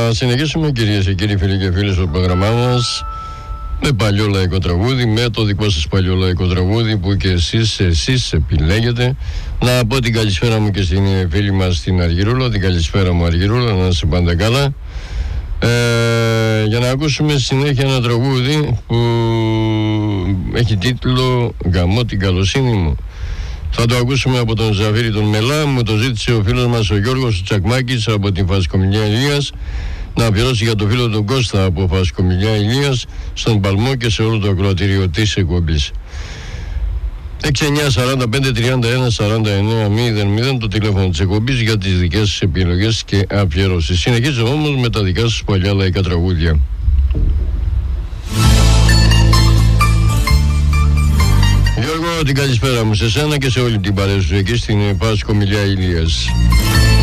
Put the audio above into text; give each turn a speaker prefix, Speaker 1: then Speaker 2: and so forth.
Speaker 1: Θα συνεχίσουμε, κυρίες και κύριοι, φίλοι και φίλοι, στο πρόγραμμά μας με παλιό λαϊκό τραγούδι, με το δικό σας παλιό λαϊκό τραγούδι που και εσείς επιλέγετε. Να πω την καλησπέρα μου και στην φίλη μας την Αργυρούλα. Την καλησπέρα μου, Αργυρούλα, να είσαι πάντα καλά. Για να ακούσουμε συνέχεια ένα τραγούδι που έχει τίτλο «Γαμώ την καλοσύνη μου». Θα το ακούσουμε από τον Ζαφύρη τον Μελά. Μου το ζήτησε ο φίλος μας ο Γιώργος Τσακμάκης από την Φασκομιλιά Ηλίας, να αφιερώσει για το φίλο τον Κώστα από Φασκομιλιά Ηλίας, στον Παλμό και σε όλο το ακροατήριο της εκπομπής. 6945-31-49-00 το τηλέφωνο της εκπομπής για τις δικές σας επιλογές και αφιερώσεις. Συνεχίζω όμως με τα δικά σας παλιά λαϊκά τραγούδια. Γιώργο, την καλησπέρα μου σε σένα και σε όλη την παρέα σου εκεί στην Φασκομιλιά Ηλίας.